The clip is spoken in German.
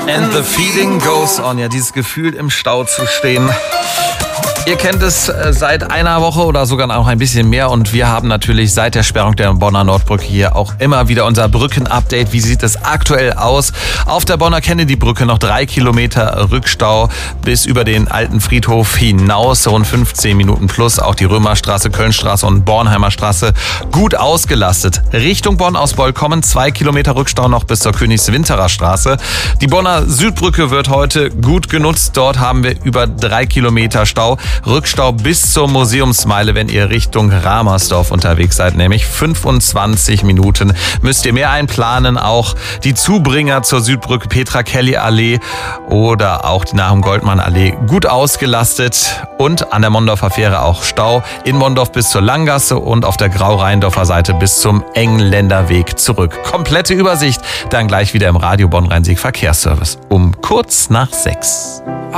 And the feeling goes on. Ja, dieses Gefühl, im Stau zu stehen. Ihr kennt es seit einer Woche oder sogar noch ein bisschen mehr und wir haben natürlich seit der Sperrung der Bonner Nordbrücke hier auch immer wieder unser Brückenupdate. Wie sieht es aktuell aus? Auf der Bonner Kennedy-Brücke noch 3 Kilometer Rückstau bis über den alten Friedhof hinaus, rund 15 Minuten plus. Auch die Römerstraße, Kölnstraße und Bornheimer Straße gut ausgelastet. Richtung Bonn aus Bollkommen 2 Kilometer Rückstau noch bis zur Königswinterer Straße. Die Bonner Südbrücke wird heute gut genutzt. Dort haben wir über 3 Kilometer Stau. Rückstau bis zur Museumsmeile, wenn ihr Richtung Ramersdorf unterwegs seid, nämlich 25 Minuten. Müsst ihr mehr einplanen, auch die Zubringer zur Südbrücke Petra-Kelly-Allee oder auch die Nahum-Goldmann-Allee gut ausgelastet und an der Mondorfer Fähre auch Stau in Mondorf bis zur Langgasse und auf der Grau-Rheindorfer Seite bis zum Engländerweg zurück. Komplette Übersicht dann gleich wieder im Radio Bonn-Rhein-Sieg Verkehrsservice um kurz nach 6.